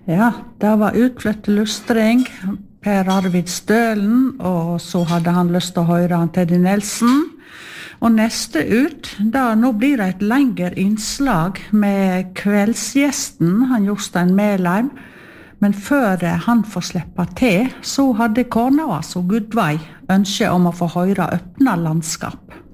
Ja, det var utflytt lustring, Per Arvid Stølen, og så hadde han lyst til å høre han Teddy Nelson. Og neste ut, nå blir det et lengre innslag med kveldsgjesten, han Jostein Melheim. Men før han får slippe til, så hadde kona, altså Gudveig, ønske om å få høre Øppna landskap.